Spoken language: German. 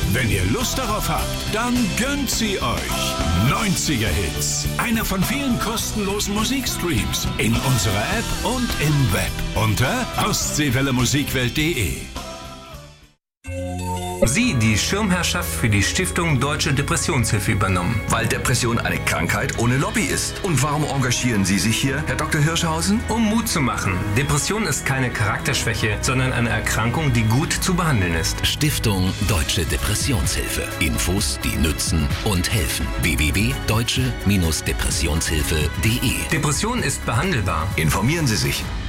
Wenn ihr Lust darauf habt, dann gönnt sie euch. 90er Hits. Einer von vielen kostenlosen Musikstreams in unserer App und im Web unter ostseewellemusikwelt.de. Sie, die Schirmherrschaft für die Stiftung Deutsche Depressionshilfe übernommen. Weil Depression eine Krankheit ohne Lobby ist. Und warum engagieren Sie sich hier, Herr Dr. Hirschhausen? Um Mut zu machen. Depression ist keine Charakterschwäche, sondern eine Erkrankung, die gut zu behandeln ist. Stiftung Deutsche Depressionshilfe. Infos, die nützen und helfen. www.deutsche-depressionshilfe.de. Depression ist behandelbar. Informieren Sie sich.